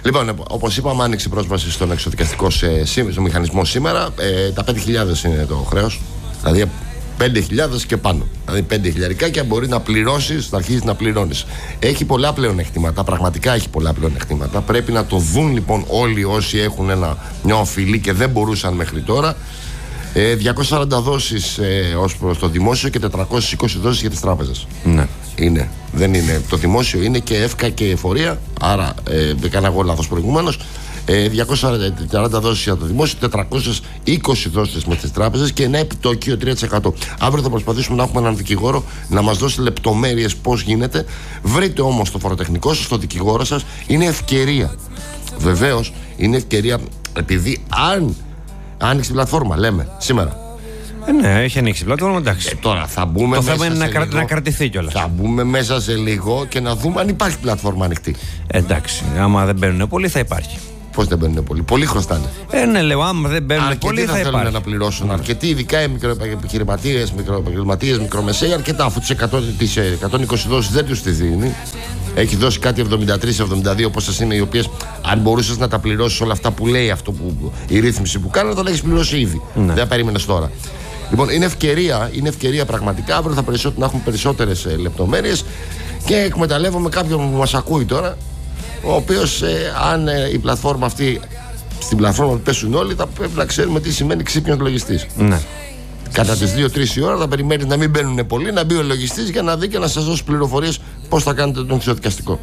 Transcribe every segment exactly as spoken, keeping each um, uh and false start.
Λοιπόν, όπως είπαμε, άνοιξε πρόσβαση στον εξοδικαστικό σε, στο μηχανισμό σήμερα. Ε, τα πέντε χιλιάδες είναι το χρέος. Δηλαδή πέντε χιλιάδες και πάνω. Δηλαδή πέντε χιλιαρικάκια μπορεί να πληρώσεις, να αρχίσεις να πληρώνεις. Έχει πολλά πλεονεκτήματα, πραγματικά έχει πολλά πλεονεκτήματα. Πρέπει να το δουν λοιπόν όλοι όσοι έχουν ένα, μια οφειλή και δεν μπορούσαν μέχρι τώρα. Ε, διακόσιες σαράντα δόσεις ε, ως προς το δημόσιο και τετρακόσιες είκοσι δόσεις για τις τράπεζες. Ναι. Είναι. Δεν είναι. Το δημόσιο είναι και ΕΦΚΑ και εφορία. Άρα ε, έκανα εγώ λάθος προηγουμένως. Ε, διακόσιες σαράντα δόσεις για το δημόσιο, τετρακόσιες είκοσι δόσεις με τις τράπεζες και ένα επιτόκιο τρία τοις εκατό. Αύριο θα προσπαθήσουμε να έχουμε έναν δικηγόρο να μας δώσει λεπτομέρειες πώς γίνεται. Βρείτε όμως το φοροτεχνικό σας, το δικηγόρο σας. Είναι ευκαιρία. Βεβαίως είναι ευκαιρία επειδή αν άνοιξε η πλατφόρμα, λέμε σήμερα. Ε, ναι, έχει ανοίξει η πλατφόρμα, εντάξει. Ε, τώρα θα μπούμε. Το μέσα θέμα είναι σε να, κρα... λίγο, να κρατηθεί κιόλας. Θα μπούμε μέσα σε λίγο και να δούμε αν υπάρχει πλατφόρμα ανοιχτή. Ε, εντάξει, άμα δεν μπαίνουν πολύ θα υπάρχει. Πώς δεν μπαίνουν πολύ, πολλοί χρωστάνε. Ε, ναι, λέω, άμα δεν μπαίνουν αρκετοί πολύ θα, θα θέλουν υπάρχει. να πληρώσουν. Mm. Αρκετοί, ειδικά οι μικροεπιχειρηματίες, μικροεπαγγελματίες, μικρομεσαίοι, αρκετά αφού τις εκατόν είκοσι δόσεις δεν τους τη δίνει. Έχει δώσει κάτι εβδομήντα τρία εβδομήντα δύο πόσες είναι οι οποίες, αν μπορούσες να τα πληρώσεις όλα αυτά που λέει αυτό που, η ρύθμιση που κάνει, θα τα έχεις πληρώσει ήδη. Ναι. Δεν περίμενες τώρα. Λοιπόν, είναι ευκαιρία, είναι ευκαιρία πραγματικά. Αύριο θα περισσότερο, να έχουμε περισσότερες ε, λεπτομέρειες και εκμεταλλεύομαι κάποιον που μας ακούει τώρα, ο οποίος, ε, αν ε, η πλατφόρμα αυτή, στην πλατφόρμα που πέσουν όλοι, θα πρέπει να ξέρουμε τι σημαίνει ξύπνιος λογιστής. Ναι. Κατά τις δύο τρεις η ώρα θα περιμένει να μην μπαίνουν πολλοί, να μπει ο λογιστής για να δει και να σας δώσει πληροφορίες πώς θα κάνετε τον εξοδικαστικό.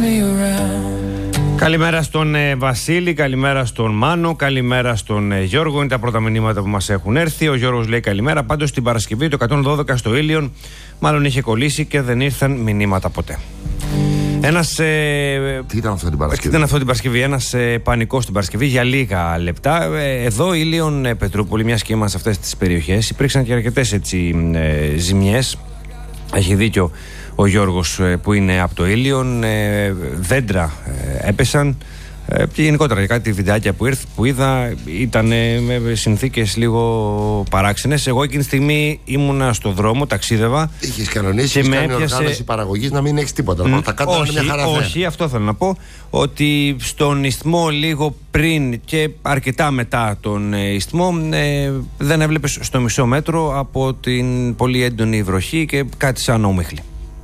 Καλημέρα στον ε, Βασίλη, καλημέρα στον Μάνο, καλημέρα στον ε, Γιώργο. Είναι τα πρώτα μηνύματα που μας έχουν έρθει. Ο Γιώργος λέει καλημέρα. Πάντως την Παρασκευή το εκατόν δώδεκα στο Ήλιον μάλλον είχε κολλήσει και δεν ήρθαν μηνύματα ποτέ. Ένας, ε, Τι ήταν αυτό την Παρασκευή? Ήταν αυτό την Παρασκευή. Ένας ε, πανικός την Παρασκευή για λίγα λεπτά. Ε, εδώ, Ήλιον, ε, Πετρούπολη, μιας και είμαστε σε αυτές τις περιοχές, υπήρξαν και αρκετές έτσι, ε, ζημιές. Έχει δίκιο ο Γιώργος ε, που είναι από το Ήλιον. Ε, δέντρα ε, έπεσαν. Ε, και γενικότερα κάτι βιντεάκια που, ήρθ, που είδα ήταν ε, με συνθήκες λίγο παράξενες. Εγώ εκείνη τη στιγμή ήμουνα στο δρόμο, ταξίδευα. Είχες κανονίσει, είχες κάνει έπιασε... οργάνωση παραγωγής να μην έχεις τίποτα. Mm, τα κάτω όχι, μια χαρά. Όχι, αυτό θέλω να πω. Ότι στον Ισθμό λίγο πριν και αρκετά μετά τον ε, Ισθμό ε, δεν έβλεπες στο μισό μέτρο από την πολύ έντονη βροχή και κάτι σαν όμιχλη.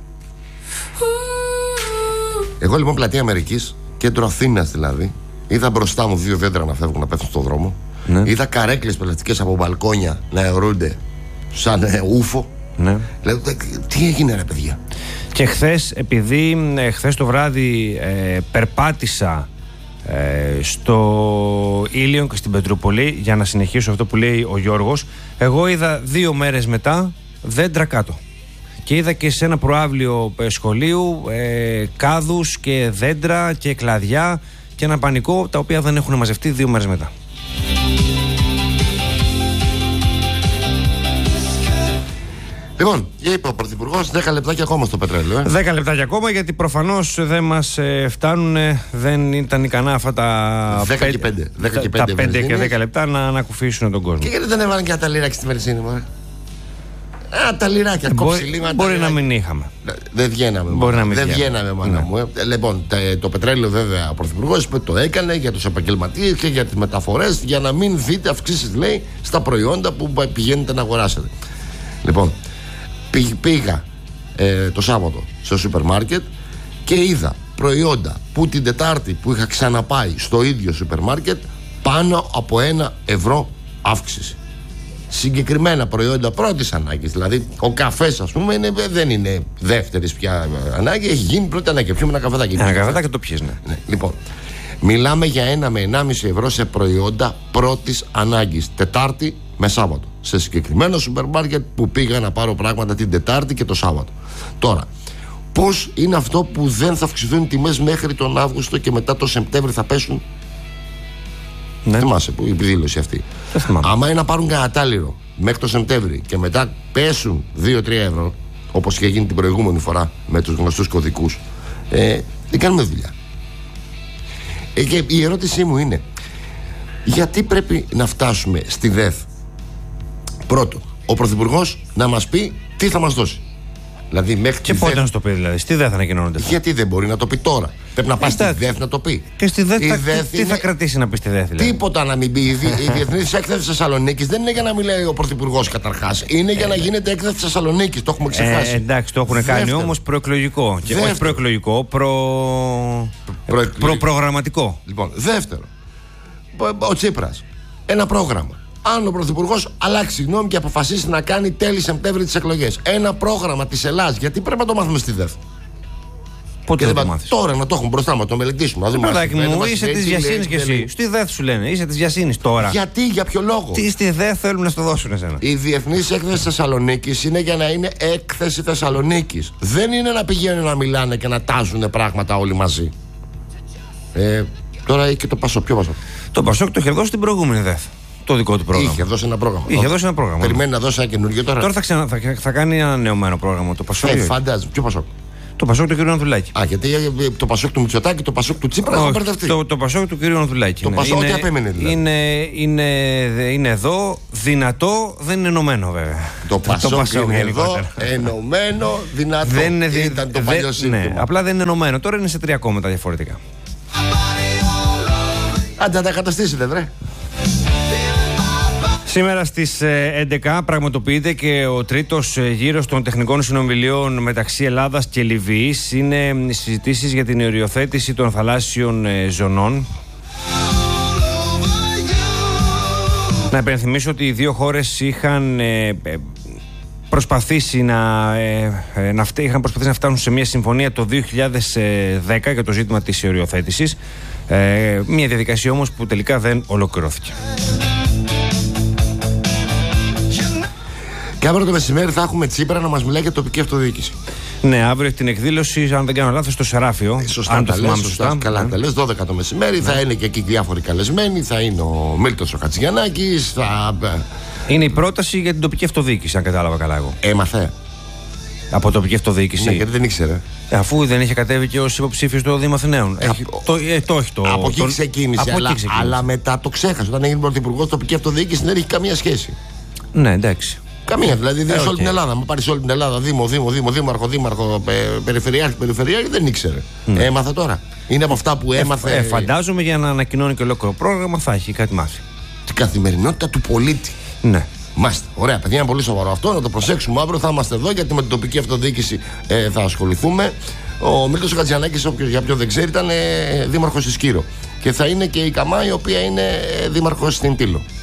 Εγώ λοιπόν πλατεία Αμερικής, κέντρο Αθήνας δηλαδή, είδα μπροστά μου δύο δέντρα να φεύγουν να πέφτουν στον δρόμο. Ναι. Είδα καρέκλες πλαστικές από μπαλκόνια να αιωρούνται σαν ε, ούφο. Ναι. Λέω, τι έγινε ρε παιδιά? Και χθες, επειδή ε, χθες το βράδυ ε, περπάτησα ε, στο Ήλιον και στην Πετρούπολη, για να συνεχίσω αυτό που λέει ο Γιώργος, εγώ είδα δύο μέρες μετά δέντρα κάτω. Και είδα και σε ένα προαύλιο σχολείου ε, κάδους και δέντρα και κλαδιά και ένα πανικό, τα οποία δεν έχουν μαζευτεί δύο μέρες μετά. Λοιπόν, είπε ο Πρωθυπουργός δέκα λεπτάκια ακόμα στο πετρέλαιο. Ε. δέκα λεπτάκια ακόμα, γιατί προφανώς δεν μας ε, φτάνουν, δεν ήταν ικανά αυτά τα δέκα και πέντε και δέκα λεπτά να ανακουφίσουν τον κόσμο. Και γιατί δεν έβαλαν και ένα ταλίρακι στη Μερσίνη, μωρέ? Α, τα λιράκια, κόψει λίγο. Μπορεί να μην είχαμε. Δεν βγαίναμε. Μπορεί να μην δεν βγαίναμε, μάνα μου. Ε. Λοιπόν, το πετρέλαιο βέβαια ο Πρωθυπουργός το έκανε για τους επαγγελματίες και για τις μεταφορές, για να μην δείτε αυξήσεις, λέει, στα προϊόντα που πηγαίνετε να αγοράσετε. Λοιπόν, πήγα ε, το Σάββατο στο σούπερ μάρκετ και είδα προϊόντα που την Τετάρτη που είχα ξαναπάει στο ίδιο σούπερ μάρκετ πάνω από ένα ευρώ αύξηση. Συγκεκριμένα προϊόντα πρώτης ανάγκης. Δηλαδή, ο καφές, ας πούμε, είναι, δεν είναι δεύτερης πια ανάγκη, έχει γίνει πρώτη ανάγκη. Πιούμε ένα καφεδάκι. Ένα καφεδάκι το πιες, ναι. ναι. Λοιπόν, μιλάμε για ένα με ενάμιση ευρώ σε προϊόντα πρώτης ανάγκης. Τετάρτη με Σάββατο. Σε συγκεκριμένο σούπερ μάρκετ που πήγα να πάρω πράγματα την Τετάρτη και το Σάββατο. Τώρα, πώς είναι αυτό που δεν θα αυξηθούν οι τιμές μέχρι τον Αύγουστο και μετά το Σεπτέμβρη θα πέσουν? Ναι. Θυμάσαι που η επιδήλωση αυτή. Άμα είναι να πάρουν κανένα τάλιρο μέχρι το Σεπτέμβρη και μετά πέσουν δύο τρία ευρώ, όπως είχε γίνει την προηγούμενη φορά με τους γνωστούς κωδικούς, ε, δεν κάνουμε δουλειά. Ε, και η ερώτησή μου είναι, γιατί πρέπει να φτάσουμε στη ΔΕΘ? Πρώτο, ο Πρωθυπουργός να μας πει τι θα μας δώσει. Δηλαδή, μέχρι και πότε δε... να το πει, δηλαδή, στη ΔΕΘ ανακοινώνονται. Γιατί δεν μπορεί να το πει τώρα. Πρέπει να πάει στη ΔΕΘ να το πει. Και στη ΔΕΘ, θα... ΔΕΘ τι είναι... θα κρατήσει να πει στη ΔΕΘ, δηλαδή. Τίποτα να μην πει. Η Διεθνής Έκθεση Θεσσαλονίκης δεν είναι για να μιλάει ο Πρωθυπουργός καταρχάς. Είναι για να γίνεται έκθεση Θεσσαλονίκης. Το έχουμε ξεχάσει. Ε, εντάξει, το έχουν κάνει όμως προεκλογικό. Και όχι προεκλογικό, προ... Προεκλογικό. Προ... προγραμματικό. Λοιπόν, δεύτερο. Ο Τσίπρας. Ένα πρόγραμμα. Αν ο Πρωθυπουργός αλλάξει γνώμη και αποφασίσει να κάνει τέλη Σεπτέμβρη τις εκλογές, ένα πρόγραμμα της Ελλάδας, γιατί πρέπει να το μάθουμε στη ΔΕΘ. Πότε θα το μάθεις? Τώρα να το έχουμε μπροστά μας, να το μελετήσουμε. Παιδάκι μου, είσαι της Βιασύνης κι εσύ. Στη ΔΕΘ σου λένε, είσαι της Βιασύνης τώρα. Γιατί, για ποιο λόγο? Τι στη ΔΕΘ θέλουν να στο δώσουν εσένα? Η Διεθνής Έκθεση Θεσσαλονίκης είναι για να είναι έκθεση Θεσσαλονίκης. Δεν είναι να πηγαίνουν να μιλάνε και να τάζουν πράγματα όλοι μαζί. Ε, τώρα έχει και το Πασόκ. Ποιο Πασόκ? Το Πασόκ το είχε δώσει την προηγούμενη ΔΕΘ. Το δικό του πρόγραμμα. Είχε δώσει ένα πρόγραμμα. Είχε δώσει ένα πρόγραμμα. Περιμένει να δώσει ένα καινούργιο τώρα. Τώρα θα, ξανα, θα, θα κάνει ένα νεωμένο πρόγραμμα. Το Πασόκ. Ε, φαντάζομαι. Ποιο Πασόκ? Το Πασόκ του κ. Ανδρουλάκη. Α, γιατί το Πασόκ του Μητσοτάκη, το Πασόκ του Τσίπρα έχουν μπερδευτεί. Το, το Πασόκ του κ. Ανδρουλάκη. Το Πασόκ τι απέμενε δηλαδή? Είναι, είναι, είναι εδώ, δυνατό, δεν είναι ενωμένο βέβαια. Το Πασόκ, το Πασόκ είναι εδώ, ενωμένο, δυνατό. Δεν είναι, δι... Ήταν το παλιό σύνθημα. Ναι, απλά δεν είναι ενωμένο. Τώρα είναι σε τρία κόμματα διαφορετικά. Άντε να τα καταστήσετε, βρε. Σήμερα στις έντεκα πραγματοποιείται και ο τρίτος γύρος των τεχνικών συνομιλίων μεταξύ Ελλάδας και Λιβύης. Είναι συζητήσεις για την οριοθέτηση των θαλάσσιων ζωνών. Να υπενθυμίσω ότι οι δύο χώρες είχαν προσπαθήσει να, να, φτέ, είχαν προσπαθήσει να φτάσουν σε μια συμφωνία το δύο χιλιάδες δέκα για το ζήτημα της οριοθέτησης. Μια διαδικασία όμως που τελικά δεν ολοκληρώθηκε. Και αύριο το μεσημέρι θα έχουμε Τσίπρα να μας μιλάει για τοπική αυτοδιοίκηση. Ναι, αύριο την εκδήλωση, αν δεν κάνω λάθος, στο Σεράφιο. Σωστά, αν τα το λες, θυμάμαι σωστά, σωστά. καλά τα λες, δώδεκα το μεσημέρι. Ναι. Θα είναι και εκεί διάφοροι καλεσμένοι. Θα είναι ο Μίλτος ο Χατζηγιαννάκης. Θα... Είναι η πρόταση για την τοπική αυτοδιοίκηση, αν κατάλαβα καλά εγώ. Έμαθε. Από τοπική αυτοδιοίκηση. Ναι, γιατί δεν ήξερε. Ε, αφού δεν είχε κατέβει και ως υποψήφιος στο Δήμο Αθηναίων. Ε, έχει, από... το, ε, το έχει το. Από εκεί το... ξεκίνησε. Από αλλά, εκεί ξεκίνησε. αλλά μετά το ξέχασε. Όταν έγινε πρωθυπουργός, τοπική αυτοδιοίκηση δεν έχει καμία σχέση. Ναι, εντάξει. Καμία, δηλαδή δεν ε, σε όλη okay. την Ελλάδα. Μα πάρει όλη την Ελλάδα, Δήμο, Δήμο, Δήμο, Δήμαρχο, Δήμαρχο, πε, Περιφερειάρχη, Περιφερειάρχη, δεν ήξερε. Mm. Έμαθε τώρα. Είναι από αυτά που έμαθε. Ε, ε, φαντάζομαι για να ανακοινώνει και ολόκληρο πρόγραμμα θα έχει κάτι μάθει. Την καθημερινότητα του πολίτη. Ναι. Μάστε. Ωραία, παιδιά, είναι πολύ σοβαρό αυτό. Να το προσέξουμε αύριο. Θα είμαστε εδώ γιατί με την τοπική αυτοδιοίκηση ε, θα ασχοληθούμε. Ο Μίλτος Χατζηγιαννάκης, όποιος για ποιον δεν ξέρει, ήταν ε, δήμαρχος στη Σκύρο. Και θα είναι και η Καμά, η οποία είναι ε, δήμαρχος στην Τήλο.